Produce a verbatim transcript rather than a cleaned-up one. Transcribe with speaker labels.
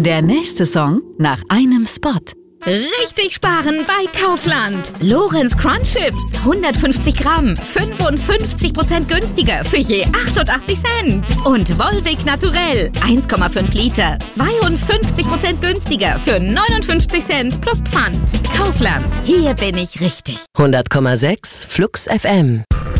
Speaker 1: Der nächste Song nach einem Spot.
Speaker 2: Richtig sparen bei Kaufland. Lorenz Crunch Chips, hundertfünfzig Gramm, fünfundfünfzig Prozent günstiger für je achtundachtzig Cent. Und Volvic Naturell, eins Komma fünf Liter, zweiundfünfzig Prozent günstiger für neunundfünfzig Cent plus Pfand. Kaufland, hier bin ich richtig.
Speaker 3: hundert Komma sechs Flux F M.